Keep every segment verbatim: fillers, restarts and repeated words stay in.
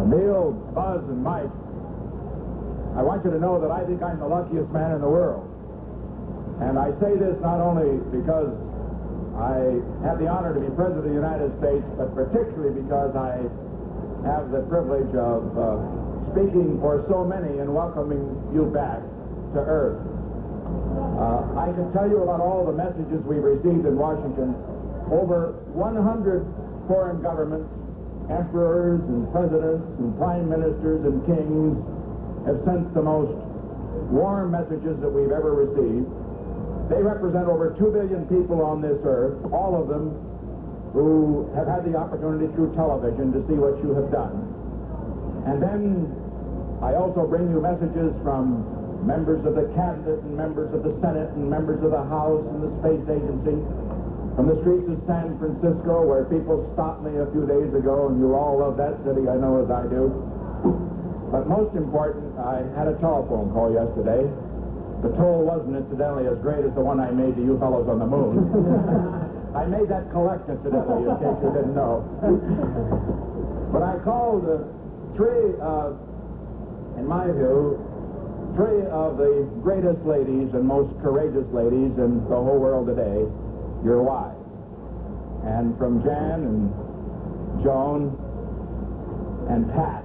Neil, Buzz, and Mike, I want you to know that I think I'm the luckiest man in the world. And I say this not only because I have the honor to be President of the United States, but particularly because I have the privilege of uh, speaking for so many and welcoming you back to Earth. Uh, I can tell you about all the messages we've received in Washington. Over one hundred foreign governments, emperors and presidents and prime ministers and kings have sent the most warm messages that we've ever received. They represent over two billion people on this earth, all of them who have had the opportunity through television to see what you have done. And then I also bring you messages from members of the Cabinet and members of the Senate and members of the House and the Space Agency, from the streets of San Francisco, where people stopped me a few days ago, and you all love that city, I know, as I do. But most important, I had a telephone call yesterday. The toll wasn't incidentally as great as the one I made to you fellows on the moon. I made that collect incidentally, in case you didn't know. But I called uh, three, uh, in my view, three of the greatest ladies and most courageous ladies in the whole world today, your wives. And from Jan and Joan and Pat,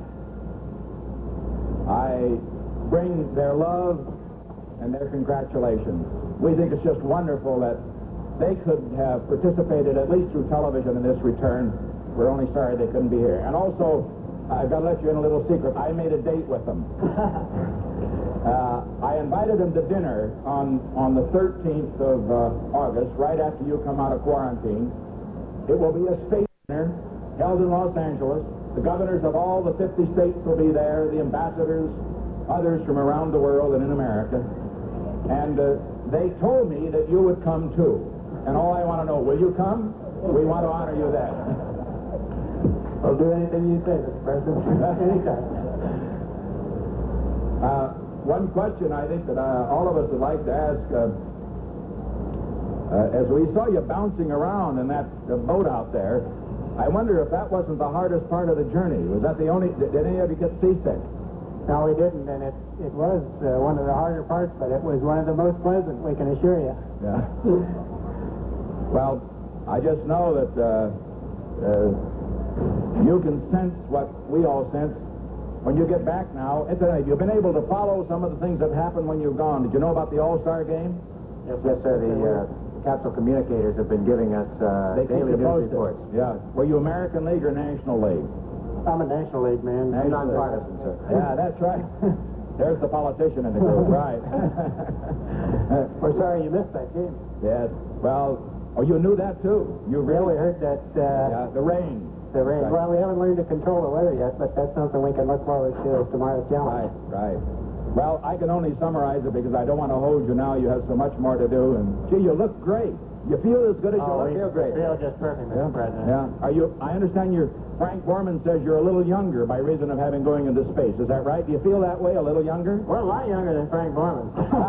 I bring their love and their congratulations. We think it's just wonderful that they could have participated, at least through television, in this return. We're only sorry they couldn't be here. And also, I've got to let you in a little secret. I made a date with them. uh, I invited them to dinner on, on the thirteenth of uh, August, right after you come out of quarantine. It will be a state dinner held in Los Angeles. The governors of all the fifty states will be there, the ambassadors, others from around the world and in America. And uh, they told me that you would come too. And all I want to know, will you come? We want to honor you then. I'll do anything you say, Mister President. Anytime. Uh, one question I think that uh, all of us would like to ask, uh, uh, as we saw you bouncing around in that uh, boat out there, I wonder if that wasn't the hardest part of the journey. Was that the only, did, did any of you get seasick? No, we didn't, and it, it was uh, one of the harder parts, but it was one of the most pleasant, we can assure you. Yeah. Well, I just know that uh, uh, you can sense what we all sense when you get back now. Incidentally, you've been able to follow some of the things that happened when you've gone. Did you know about the All-Star game? Yes, yes sir. The uh, Capsule communicators have been giving us uh, they daily news posted. reports. Yeah. Were you American League or National League? I'm a National League man. I'm nonpartisan, sir. Yeah, that's right. There's the politician in the group, right. We're sorry you missed that game. Yes. Well, oh, you knew that too. You really heard that. Uh, yeah, the rain. The rain. Right. Well, we haven't learned to control the weather yet, but that's something we can look forward to tomorrow's challenge. Right, right. Well, I can only summarize it because I don't want to hold you now. You have so much more to do, and gee, you look great. You feel as good as oh, you look. Feel great. Feel just perfect, Mister Yeah. President. Yeah. Are you? I understand you're. Frank Borman says you're a little younger by reason of having going into space. Is that right? Do you feel that way? A little younger? We're a lot younger than Frank Borman.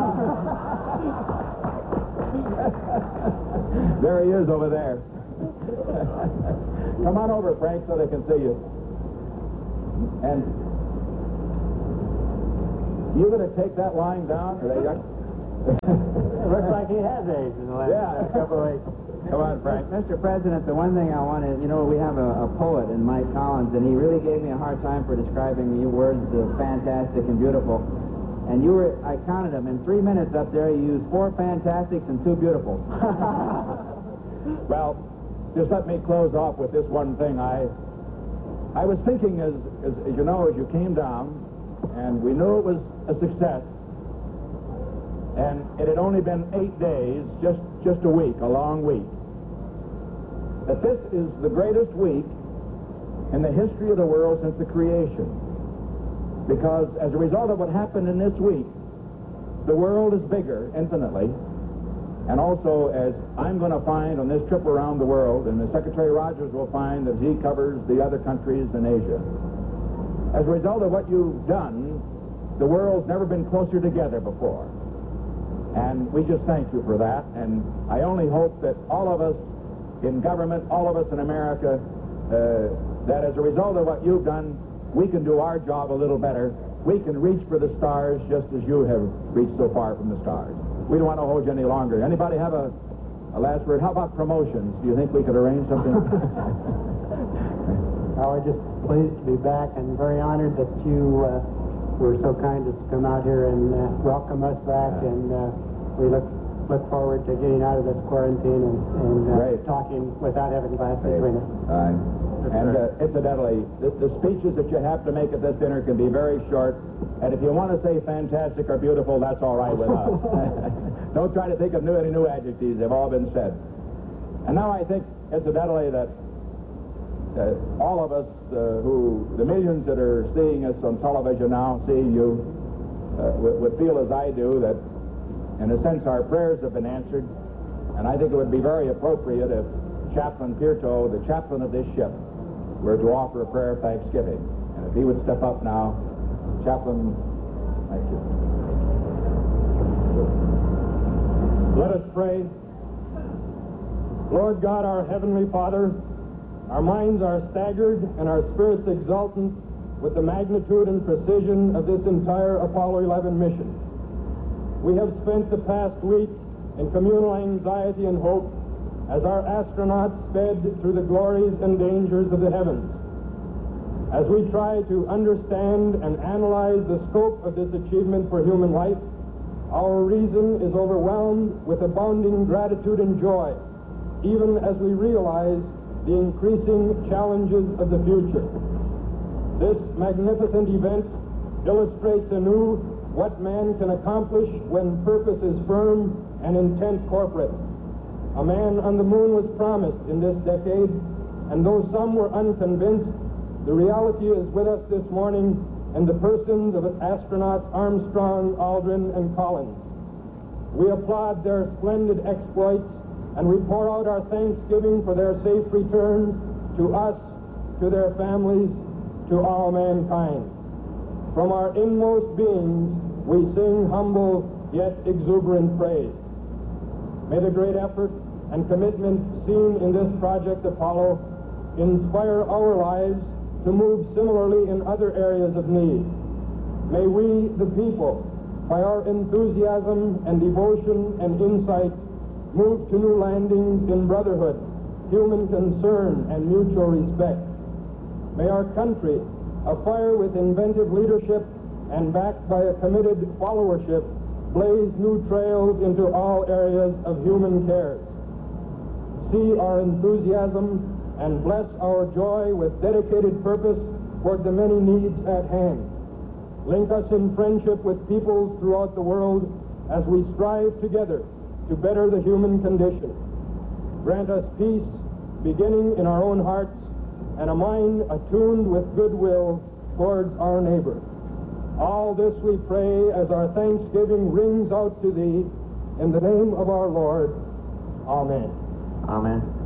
There he is over there. Come on over, Frank, so they can see you. And you going to take that line down? Are they young? It looks like he has aged in the last Yeah. couple of weeks. Come on, Frank. Mister President, the one thing I wanted, you know, we have a, a poet in Mike Collins, and he really gave me a hard time for describing your words of fantastic and beautiful. And you were, I counted them, in three minutes up there, you used four fantastics and two beautifuls. Well, just let me close off with this one thing. I I was thinking, as, as, as you know, as you came down, and we knew it was a success, and it had only been eight days, just, just a week, a long week, that this is the greatest week in the history of the world since the creation. Because as a result of what happened in this week, the world is bigger, infinitely, and also, as I'm going to find on this trip around the world, and the Secretary Rogers will find that he covers the other countries in Asia. As a result of what you've done, the world's never been closer together before. And we just thank you for that. And I only hope that all of us in government, all of us in America, uh, that as a result of what you've done, we can do our job a little better. We can reach for the stars just as you have reached so far from the stars. We don't want to hold you any longer. Anybody have a, a last word? How about promotions? Do you think we could arrange something? Oh, we're just pleased to be back and very honored that you uh, were so kind as to come out here and uh, welcome us back. Yeah. And uh, we look look forward to getting out of this quarantine and, and uh, talking without having glass between us. All right. And uh, incidentally, the, the speeches that you have to make at this dinner can be very short. And if you want to say fantastic or beautiful, that's all right with us. Don't try to think of new, any new adjectives. They've all been said. And now I think, incidentally, that uh, all of us uh, who, the millions that are seeing us on television now, seeing you, uh, would, would feel as I do that, in a sense, our prayers have been answered. And I think it would be very appropriate if Chaplain Pierto, the chaplain of this ship, were to offer a prayer of thanksgiving. And if he would step up now, Chaplain, thank you. Let us pray. Lord God, our Heavenly Father, our minds are staggered and our spirits exultant with the magnitude and precision of this entire Apollo eleven mission. We have spent the past week in communal anxiety and hope as our astronauts sped through the glories and dangers of the heavens. As we try to understand and analyze the scope of this achievement for human life, our reason is overwhelmed with abounding gratitude and joy, even as we realize the increasing challenges of the future. This magnificent event illustrates anew what man can accomplish when purpose is firm and intent corporate. A man on the moon was promised in this decade, and though some were unconvinced, the reality is with us this morning in the persons of astronauts Armstrong, Aldrin, and Collins. We applaud their splendid exploits, and we pour out our thanksgiving for their safe return to us, to their families, to all mankind. From our inmost beings, we sing humble yet exuberant praise. May the great effort and commitment seen in this Project Apollo inspire our lives to move similarly in other areas of need. May we, the people, by our enthusiasm and devotion and insight, move to new landings in brotherhood, human concern, and mutual respect. May our country, afire with inventive leadership and backed by a committed followership, blaze new trails into all areas of human care. See our enthusiasm and bless our joy with dedicated purpose toward the many needs at hand. Link us in friendship with peoples throughout the world as we strive together to better the human condition. Grant us peace, beginning in our own hearts, and a mind attuned with goodwill towards our neighbor. All this we pray as our thanksgiving rings out to thee in the name of our Lord. Amen. Amen.